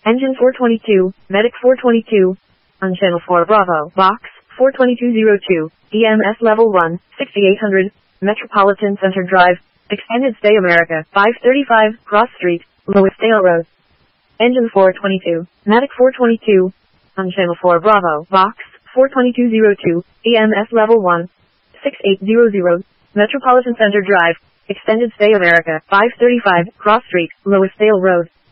Engine 422, Medic 422. On Channel 4 Bravo, Box 42202, EMS Level 1, 6800, Metropolitan Center Drive, Extended Stay America, 535, Cross Street, Loisdale Road. Engine 422, Medic 422. On Channel 4 Bravo, Box 42202, EMS Level 1, 6800, Metropolitan Center Drive, Extended Stay America, 535, Cross Street, Loisdale Road.